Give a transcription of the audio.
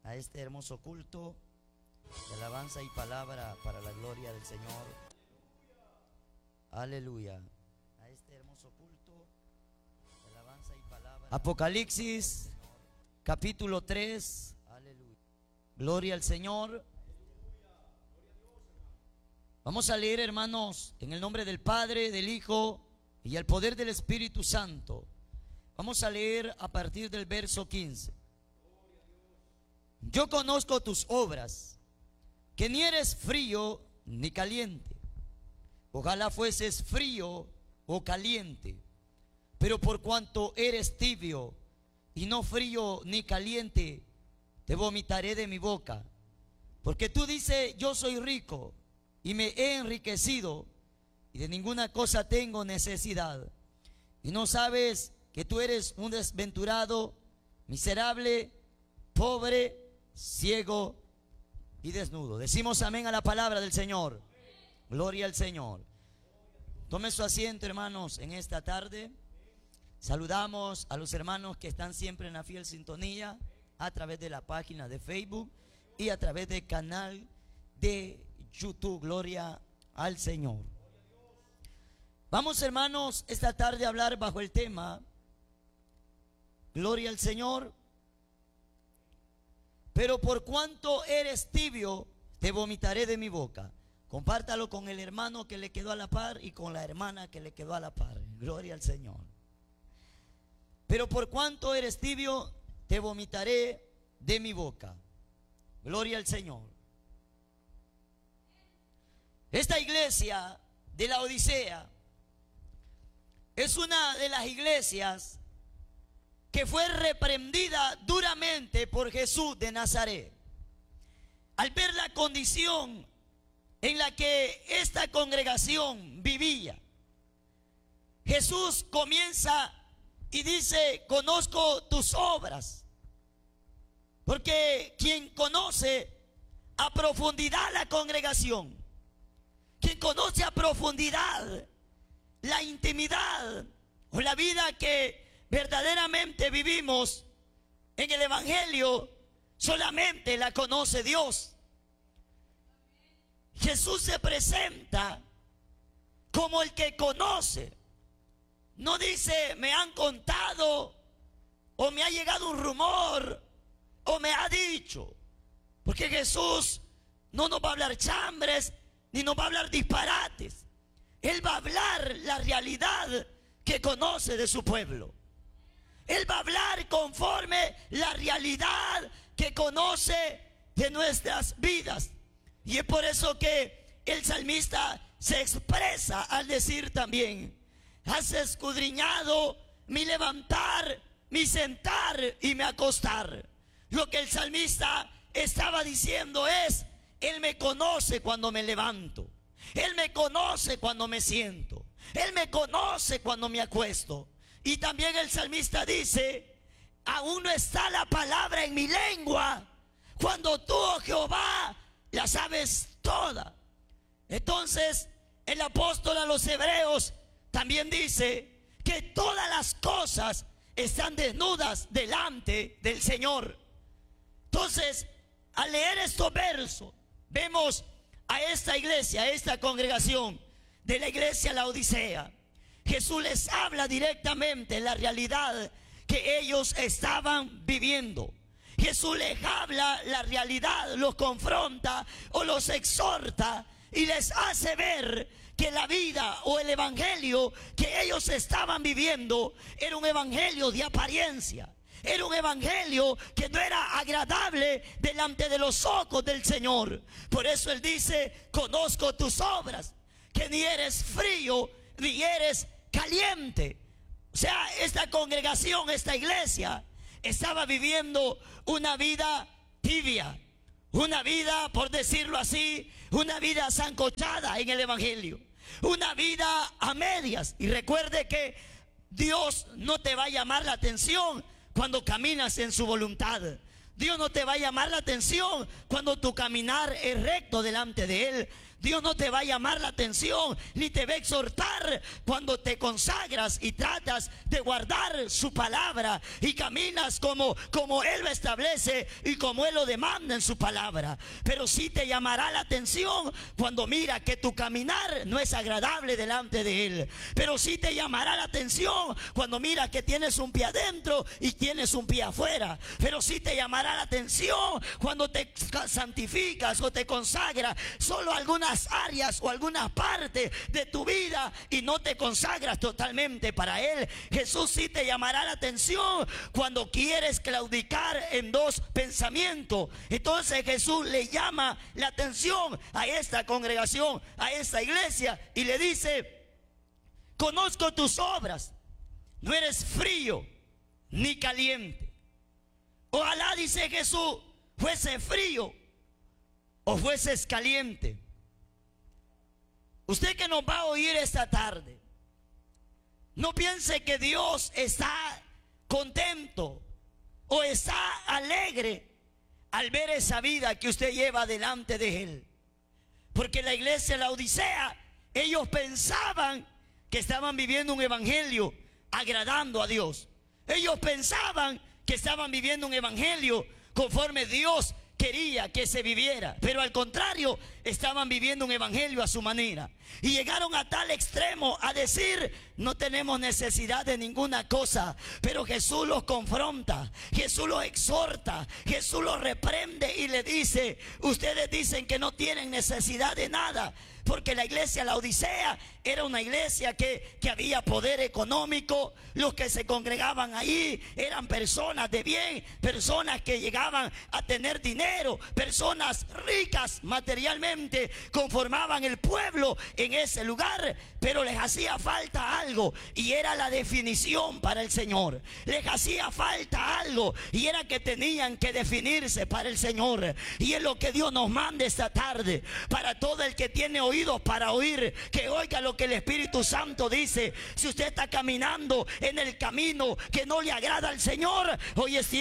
a este hermoso culto de alabanza y palabra para la gloria del Señor. Aleluya. A este hermoso culto de alabanza y palabra. Apocalipsis capítulo 3. Aleluya. Gloria al Señor. Vamos a leer, hermanos, en el nombre del Padre, del Hijo y el poder del Espíritu Santo. Vamos a leer a partir del verso 15. Yo conozco tus obras, que ni eres frío ni caliente. Ojalá fueses frío o caliente, pero por cuanto eres tibio y no frío ni caliente, te vomitaré de mi boca. Porque tú dices, yo soy rico y me he enriquecido y de ninguna cosa tengo necesidad, y no sabes que tú eres un desventurado, miserable, pobre, ciego y desnudo. Decimos amén a la palabra del Señor. Gloria al Señor. Tome su asiento, hermanos, en esta tarde. Saludamos a los hermanos que están siempre en la fiel sintonía a través de la página de Facebook y a través del canal de YouTube. Gloria al Señor. Vamos, hermanos, esta tarde a hablar bajo el tema Gloria al Señor. Pero por cuanto eres tibio, te vomitaré de mi boca. Compártalo con el hermano que le quedó a la par y con la hermana que le quedó a la par. Gloria al Señor. Pero por cuanto eres tibio, te vomitaré de mi boca. Gloria al Señor. Esta iglesia de la Odisea es una de las iglesias que fue reprendida duramente por Jesús de Nazaret. Al ver la condición en la que esta congregación vivía, Jesús comienza y dice, conozco tus obras. Porque quien conoce a profundidad la congregación, quien conoce a profundidad la intimidad o la vida que verdaderamente vivimos en el Evangelio, solamente la conoce Dios. Jesús se presenta como el que conoce. No dice, me han contado, o me ha llegado un rumor, o me ha dicho. Porque Jesús no nos va a hablar chambres, ni nos va a hablar disparates. Él va a hablar la realidad que conoce de su pueblo. Él va a hablar conforme la realidad que conoce de nuestras vidas. Y es por eso que el salmista se expresa al decir también, has escudriñado mi levantar, mi sentar y mi acostar. Lo que el salmista estaba diciendo es, Él me conoce cuando me levanto, Él me conoce cuando me siento, Él me conoce cuando me acuesto. Y también el salmista dice, aún no está la palabra en mi lengua, cuando tú, oh Jehová, la sabes toda. Entonces el apóstol a los hebreos también dice que todas las cosas están desnudas delante del Señor. Entonces, al leer estos versos, vemos a esta iglesia, a esta congregación de la iglesia La Odisea. Jesús les habla directamente la realidad que ellos estaban viviendo. Jesús les habla la realidad, los confronta o los exhorta y les hace ver que la vida o el evangelio que ellos estaban viviendo era un evangelio de apariencia. Era un evangelio que no era agradable delante de los ojos del Señor. Por eso Él dice, conozco tus obras, que ni eres frío ni eres caliente. O sea, esta congregación, esta iglesia estaba viviendo una vida tibia, una vida, por decirlo así, una vida sancochada en el evangelio, una vida a medias. Y recuerde que Dios no te va a llamar la atención cuando caminas en su voluntad. Dios no te va a llamar la atención cuando tu caminar es recto delante de Él. Dios no te va a llamar la atención ni te va a exhortar cuando te consagras y tratas de guardar su palabra y caminas como Él lo establece y como Él lo demanda en su palabra. Pero sí te llamará la atención cuando mira que tu caminar no es agradable delante de Él. Pero sí te llamará la atención cuando mira que tienes un pie adentro y tienes un pie afuera. Pero sí te llamará la atención cuando te santificas o te consagras solo algunas áreas o alguna parte de tu vida y no te consagras totalmente para Él. Jesús sí te llamará la atención cuando quieres claudicar en dos pensamientos. Entonces Jesús le llama la atención a esta congregación, a esta iglesia, y le dice: conozco tus obras, no eres frío ni caliente. Ojalá, dice Jesús, fuese frío o fueses caliente. Usted que nos va a oír esta tarde, no piense que Dios está contento o está alegre al ver esa vida que usted lleva delante de Él. Porque la iglesia de Laodicea, ellos pensaban que estaban viviendo un evangelio agradando a Dios. Ellos pensaban que estaban viviendo un evangelio conforme Dios quería que se viviera, pero al contrario, estaban viviendo un evangelio a su manera. Y llegaron a tal extremo a decir: no tenemos necesidad de ninguna cosa. Pero Jesús los confronta, Jesús los exhorta, Jesús los reprende y le dice: ustedes dicen que no tienen necesidad de nada. Porque la iglesia Laodicea era una iglesia que había poder económico. Los que se congregaban ahí eran personas de bien, personas que llegaban a tener dinero, personas ricas materialmente, conformaban el pueblo en ese lugar. Pero les hacía falta algo, y era la definición para el Señor. Les hacía falta algo, y era que tenían que definirse para el Señor. Y es lo que Dios nos manda esta tarde, para todo el que tiene oídos para oír, que oiga lo que el Espíritu Santo dice. Si usted está caminando en el camino que no le agrada al Señor, hoy es tiempo